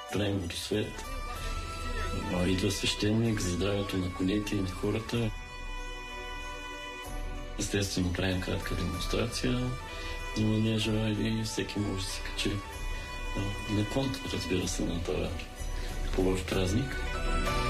правим водосвет. Идва свещеник за здравето на конете и на хората. Естествено, правим кратка демонстрация на манежа и всеки може да се качи на конт, разбира се, на това хубав празник.